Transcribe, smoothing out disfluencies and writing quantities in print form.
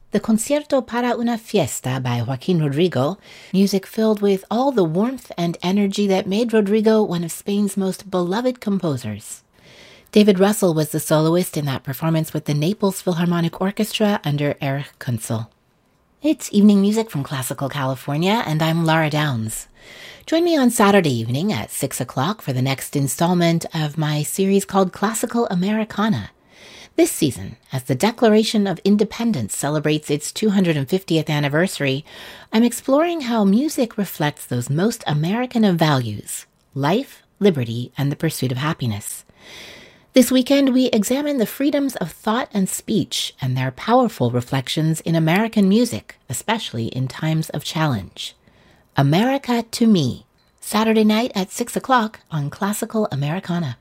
the Concierto para una Fiesta by Joaquin Rodrigo, music filled with all the warmth and energy that made Rodrigo one of Spain's most beloved composers. David Russell was the soloist in that performance with the Naples Philharmonic Orchestra under Erich Kunzel. It's evening music from Classical California, and I'm Laura Downs. Join me on Saturday evening at 6 o'clock for the next installment of my series called Classical Americana. This season, as the Declaration of Independence celebrates its 250th anniversary, I'm exploring how music reflects those most American of values: life, liberty, and the pursuit of happiness. This weekend, we examine the freedoms of thought and speech and their powerful reflections in American music, especially in times of challenge. America to Me, Saturday night at 6 o'clock on Classical Americana.